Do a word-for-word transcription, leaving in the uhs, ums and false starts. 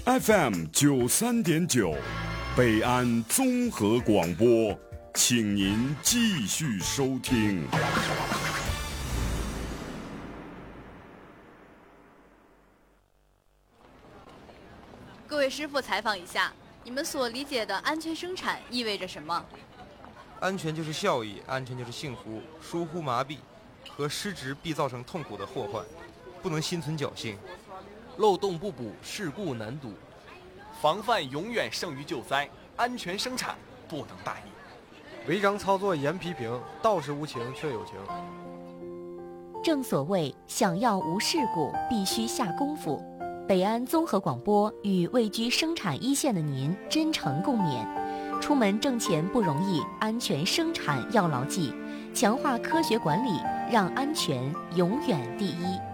F M 九三点九，北安综合广播，请您继续收听。 各位师傅，采访一下，你们所理解的安全生产意味着什么？ 安全就是效益，安全就是幸福。疏忽麻痹和失职必造成痛苦的祸患，不能心存侥幸。 漏洞不补，事故难堵。 防范永远胜于救灾，安全生产不能大意。 违章操作严批评，道是无情却有情。 正所谓想要无事故，必须下功夫。北安综合广播与位居生产一线的您真诚共勉。出门挣钱不容易，安全生产要牢记，强化科学管理，让安全永远第一。